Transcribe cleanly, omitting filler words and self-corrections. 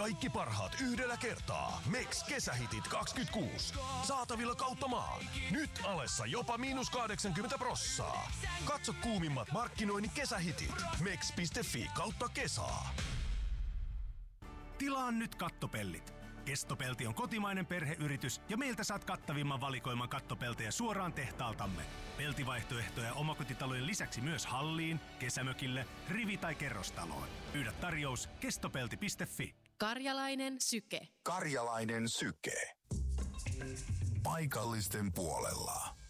Kaikki parhaat yhdellä kertaa. Meks kesähitit 26. Saatavilla kautta maan. Nyt alessa jopa -80%. Katso kuumimmat markkinoinnin kesähitit. Meks.fi/kesa. Tilaa nyt kattopellit. Kestopelti on kotimainen perheyritys ja meiltä saat kattavimman valikoiman kattopeltejä suoraan tehtaaltamme. Peltivaihtoehtoja omakotitalojen lisäksi myös halliin, kesämökille, rivi- tai kerrostaloon. Pyydä tarjous kestopelti.fi. Karjalainen Syke. Karjalainen Syke. Paikallisten puolella.